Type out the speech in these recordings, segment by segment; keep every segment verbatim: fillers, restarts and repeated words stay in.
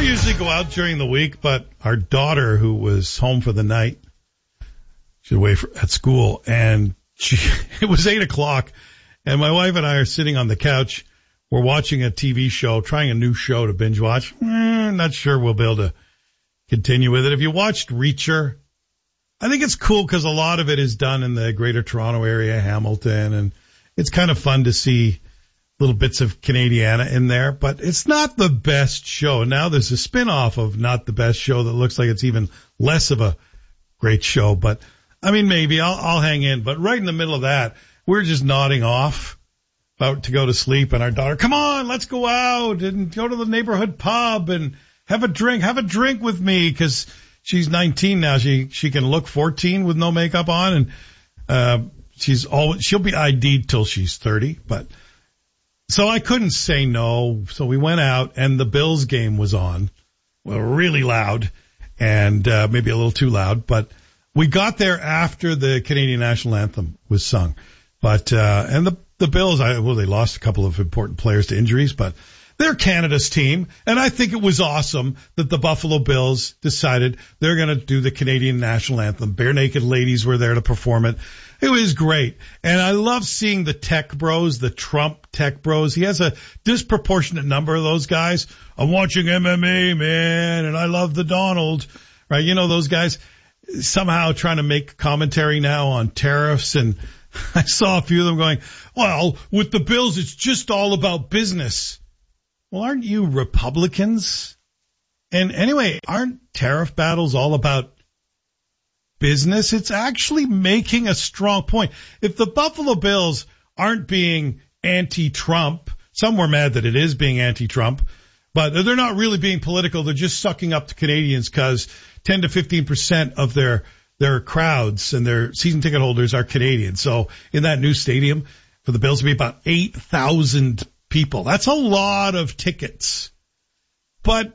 usually go out during the week, but our daughter, who was home for the night, she's away for, at school, and she, it was eight o'clock, and my wife and I are sitting on the couch. We're watching a T V show, trying a new show to binge watch. Mm, not sure we'll be able to continue with it. If you watched Reacher, I think it's cool because a lot of it is done in the Greater Toronto area, Hamilton, and it's kind of fun to see little bits of Canadiana in there, but it's not the best show. Now there's a spin-off of Not the Best Show that looks like it's even less of a great show, but I mean, maybe I'll, I'll hang in. But right in the middle of that, we're just nodding off about to go to sleep, and our daughter, come on, let's go out and go to the neighborhood pub and have a drink, have a drink with me, because she's nineteen now. She, she can look fourteen with no makeup on, and, uh, she's always, she'll be I D'd till she's thirty, but so I couldn't say no. So we went out, and the Bills game was on. Well, really loud, and uh, maybe a little too loud. But we got there after the Canadian national anthem was sung. But uh, and the the Bills, I, well, they lost a couple of important players to injuries, but they're Canada's team, and I think it was awesome that the Buffalo Bills decided they're going to do the Canadian national anthem. Bare Naked Ladies were there to perform it. It was great. And I love seeing the tech bros, the Trump tech bros. He has a disproportionate number of those guys. I'm watching M M A, man, and I love the Donald, right? You know, those guys somehow trying to make commentary now on tariffs. And I saw a few of them going, well, with the Bills, it's just all about business. Well, aren't you Republicans? And anyway, aren't tariff battles all about business? It's actually making a strong point. If the Buffalo Bills aren't being anti-Trump, some were mad that it is being anti-Trump, but they're not really being political. They're just sucking up to Canadians because ten to fifteen percent of their their crowds and their season ticket holders are Canadian. So in that new stadium for the Bills to be about eight thousand people. That's a lot of tickets. But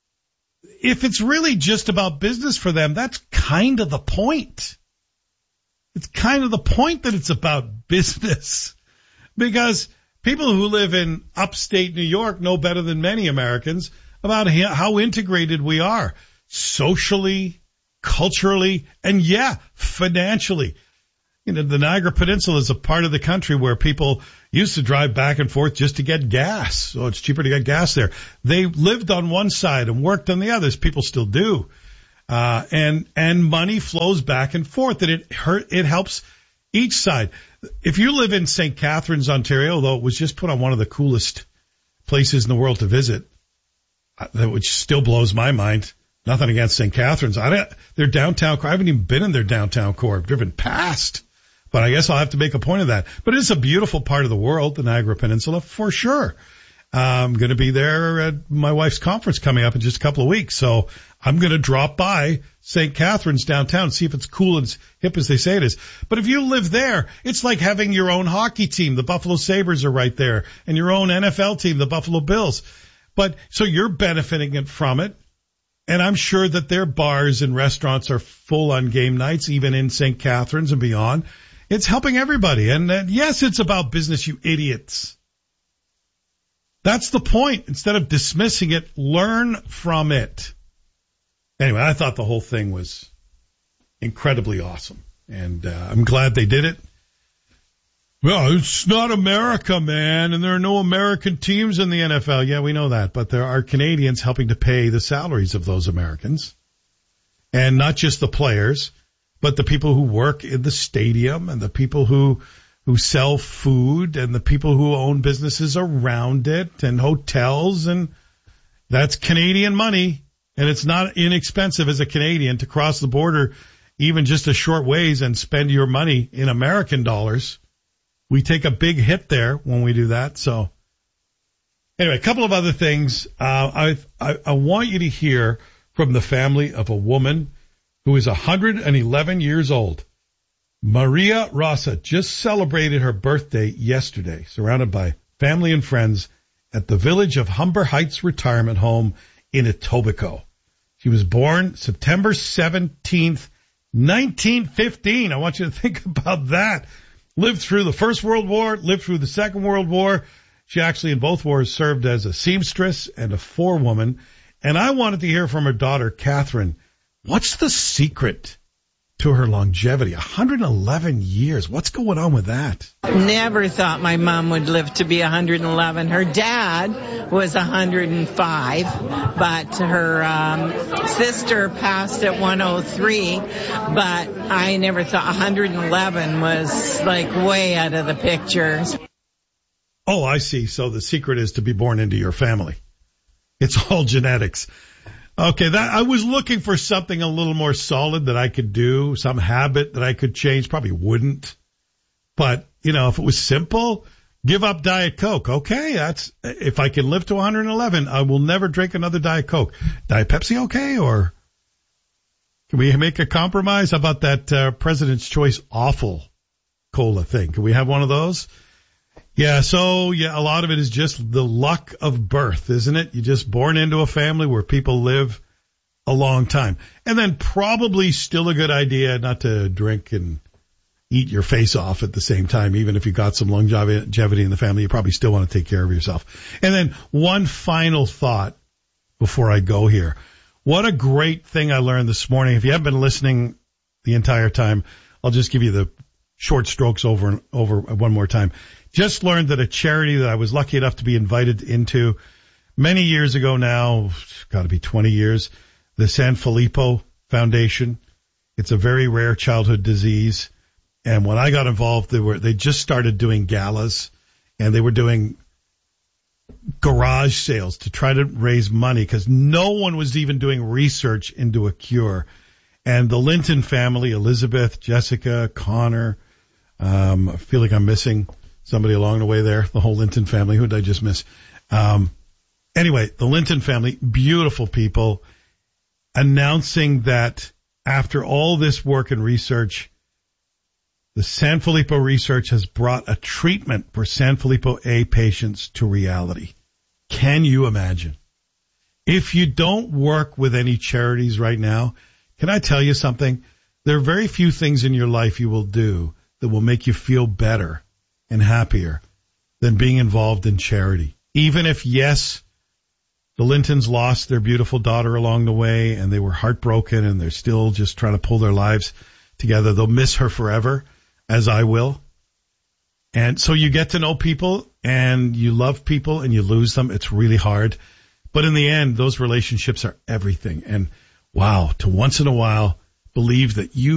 if it's really just about business for them, that's kind of the point. It's kind of the point that it's about business, because people who live in upstate New York know better than many Americans about how integrated we are socially, culturally, and yeah, financially. You know, the Niagara Peninsula is a part of the country where people used to drive back and forth just to get gas. So it's cheaper to get gas there. They lived on one side and worked on the others. People still do. Uh, and, and money flows back and forth, and it hurt, it helps each side. If you live in Saint Catharines, Ontario, though it was just put on one of the coolest places in the world to visit, which still blows my mind. Nothing against Saint Catharines. I don't, their downtown core, I haven't even been in their downtown core. I've driven past. But I guess I'll have to make a point of that. But it's a beautiful part of the world, the Niagara Peninsula, for sure. I'm going to be there at my wife's conference coming up in just a couple of weeks. So I'm going to drop by Saint Catharines downtown, see if it's cool and as hip as they say it is. But if you live there, it's like having your own hockey team. The Buffalo Sabres are right there, and your own N F L team, the Buffalo Bills. But so you're benefiting from it. And I'm sure that their bars and restaurants are full on game nights, even in Saint Catharines and beyond. It's helping everybody. And uh, yes, it's about business, you idiots. That's the point. Instead of dismissing it, learn from it. Anyway, I thought the whole thing was incredibly awesome. And uh, I'm glad they did it. Well, it's not America, man, and there are no American teams in the N F L. Yeah, we know that. But there are Canadians helping to pay the salaries of those Americans. And not just the players, but the people who work in the stadium and the people who who sell food and the people who own businesses around it and hotels. And that's Canadian money. And it's not inexpensive as a Canadian to cross the border even just a short ways and spend your money in American dollars. We take a big hit there when we do that. So anyway, a couple of other things. Uh, I, I, I want you to hear from the family of a woman who is one hundred eleven years old. Maria Rosa just celebrated her birthday yesterday, surrounded by family and friends at the Village of Humber Heights Retirement Home in Etobicoke. She was born September seventeenth, nineteen fifteen. I want you to think about that. Lived through the First World War, lived through the Second World War. She actually in both wars served as a seamstress and a forewoman. And I wanted to hear from her daughter, Catherine. What's the secret to her longevity? one hundred eleven years. What's going on with that? Never thought my mom would live to be one hundred eleven. Her dad was one hundred five, but her um, sister passed at one oh three. But I never thought one hundred eleven was like way out of the picture. Oh, I see. So the secret is to be born into your family. It's all genetics. Okay, that I was looking for something a little more solid that I could do, some habit that I could change. Probably wouldn't. But, you know, if it was simple, give up Diet Coke. Okay, that's if I can live to one hundred eleven, I will never drink another Diet Coke. Diet Pepsi okay? Or can we make a compromise? How about that uh, President's Choice awful cola thing? Can we have one of those? Yeah, so, yeah, a lot of it is just the luck of birth, isn't it? You're just born into a family where people live a long time. And then probably still a good idea not to drink and eat your face off at the same time. Even if you got some longevity in the family, you probably still want to take care of yourself. And then one final thought before I go here. What a great thing I learned this morning. If you haven't been listening the entire time, I'll just give you the short strokes over and over one more time. Just learned that a charity that I was lucky enough to be invited into many years ago now, got to be twenty years, the Sanfilippo Foundation. It's a very rare childhood disease. And when I got involved, they were, they just started doing galas and they were doing garage sales to try to raise money because no one was even doing research into a cure. And the Linton family, Elizabeth, Jessica, Connor, um, I feel like I'm missing somebody along the way there, the whole Linton family. Who did I just miss? Um, anyway, the Linton family, beautiful people, announcing that after all this work and research, the Sanfilippo research has brought a treatment for Sanfilippo A patients to reality. Can you imagine? If you don't work with any charities right now, can I tell you something? There are very few things in your life you will do that will make you feel better and happier than being involved in charity. Even if, yes, the Lintons lost their beautiful daughter along the way and they were heartbroken and they're still just trying to pull their lives together. They'll miss her forever, as I will. And so you get to know people and you love people and you lose them. It's really hard. But in the end, those relationships are everything. And wow, to once in a while believe that you